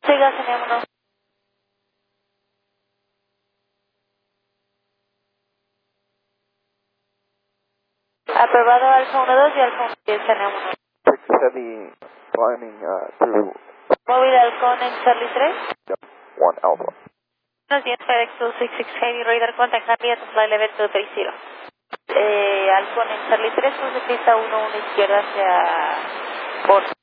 Siga, tenemos. Aprobado Alfa 12 y Alfa 10, tenemos. 6 Heavy climbing through Móvil Halcón en Charlie 3. 1 Alpha. Buenos días, FedEx 266 Heavy Radar Contact Cambia to Flight Level 230. Halcón en Charlie 3, cruce pista 11 izquierda hacia Borja.